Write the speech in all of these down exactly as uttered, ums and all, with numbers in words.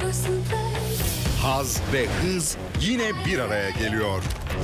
Haz ve hız yine bir araya geliyor.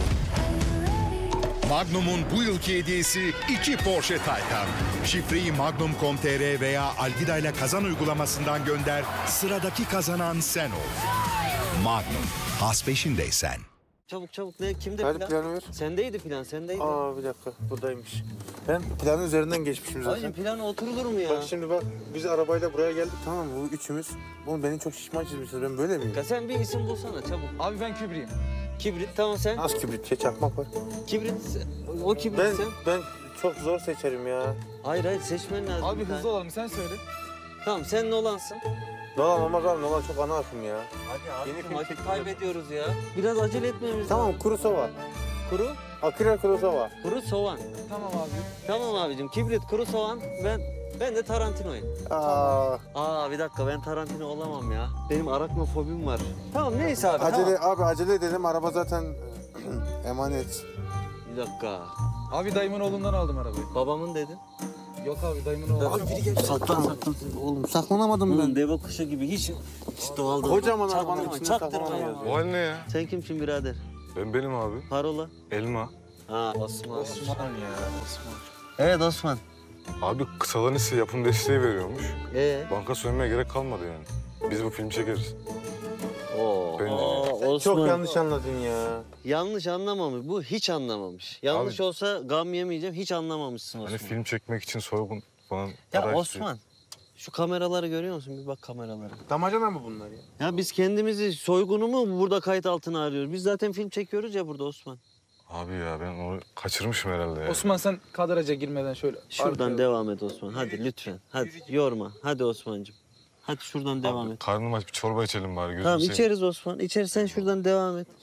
Magnum'un bu yılki hediyesi iki Porsche Taycan. Şifreyi magnum nokta com nokta tr veya Algida ile kazan uygulamasından gönder. Sıradaki kazanan sen ol. Magnum, haz peşindeysen. Çabuk çabuk ne kimde Hadi plan? planı ver. Sendeydi plan sendeydi. Aa bir dakika buradaymış. Ben planın üzerinden geçmişim zaten. Hacım plan oturulur mu ya? Bak şimdi bak biz arabayla buraya geldik tamam mı? Bu üçümüz. Oğlum beni çok şişman çizmişsiniz. Ben böyle miyim? Ya sen bir isim bulsana çabuk. Abi ben Kübriyim. Kibrit tamam sen. Az kibrit, şey çakmak var. Kibrit o kibrit Ben sen. ben çok zor seçerim ya. Hayır hayır seçmen lazım. Abi bir tane. hızlı olalım sen söyle. Tamam sen Nolan'sın. Nolan olmaz abi, Nolan çok ana akım ya. Hadi Yeni abi film vakit çektim. kaybediyoruz ya. Biraz acele etmemiz Tamam lazım. Kurosawa. Kuru, Akira Kurosawa. kuru soğan. Tamam abi. Tamam abicim kibrit, kuru soğan. Ben ben de Tarantino'yum. Aa, Aa bir dakika ben Tarantino olamam ya. Benim araknofobim var. Tamam neyse abi acele tamam. abi acele edelim. Araba zaten emanet. Bir dakika. Abi dayımın oğlundan aldım arabayı. Babamın dedin. Yok abi dayımın oğlu. Abi biri geldi. Saklan saklan. Oğlum saklanamadım Ulan ben. deve kuşu gibi hiç, hiç doğal değil. Kocaman Çaktırma, arabanın içinde çaktırma saklanamıyoruz. ya. O hal ne ya? Sen kimsin birader? Ben benim abi. Parola. Elma. Ha Osman. Osman ya Osman. Evet Osman. Abi kısadan hisse yapım desteği veriyormuş. Ee? Banka soymaya gerek kalmadı yani. Biz bu film çekeriz. Oo. Bence. Aa, Osman. Çok yanlış anladın ya. Yanlış anlamamış. Bu hiç anlamamış. Yanlış Abi- olsa gam yemeyeceğim. Hiç anlamamışsın Osman. Hani film çekmek için soygun falan Ya para istiyor. Osman. Şu kameraları görüyor musun? Bir bak kameralara. Damacana mı bunlar ya? Ya biz kendimizi soygunu mu burada kayıt altına arıyoruz? Biz zaten film çekiyoruz ya burada Osman. Abi ya ben onu kaçırmışım herhalde ya. Osman sen kadraja girmeden şöyle. Şuradan arkaya- devam et Osman. Hadi lütfen. Hadi yorma. Hadi Osman'cığım. Hadi şuradan devam Abi, et. karnım aç bir çorba içelim bari gözüm Tamam seveyim. içeriz Osman. İçeriz sen şuradan devam et.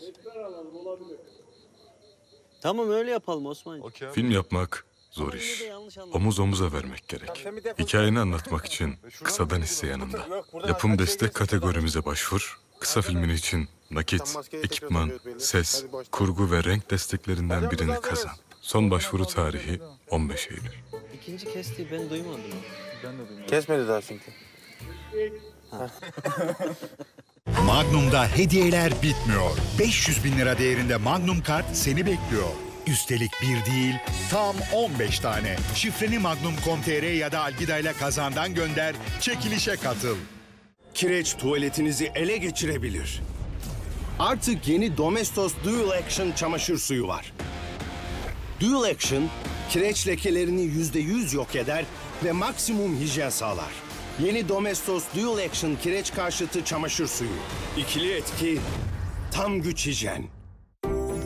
Tamam öyle yapalım Osman'cığım. Okey abi. Film yapmak zor Yine iş. de yanlış anlama. Omuz omuza vermek gerek. Hikayeni anlatmak için kısadan hisse yanında. Yapım destek kategorimize başvur. Kısa filmin için nakit, ekipman, ses, kurgu ve renk desteklerinden birini kazan. Son başvuru tarihi on beş Eylül. İkinci kestiği ben duymadım. Ben de duymadım. Kesmedi daha çünkü. Magnum'da hediyeler bitmiyor. beş yüz bin lira değerinde Magnum kart seni bekliyor. Üstelik bir değil, tam on beş tane. Şifreni magnum nokta com nokta tr ya da Algida ile kazandan gönder, çekilişe katıl. Kireç tuvaletinizi ele geçirebilir. Artık yeni Domestos Dual Action çamaşır suyu var. Dual Action, kireç lekelerini yüzde yüz yok eder ve maksimum hijyen sağlar. Yeni Domestos Dual Action kireç karşıtı çamaşır suyu. İkili etki, tam güç hijyen.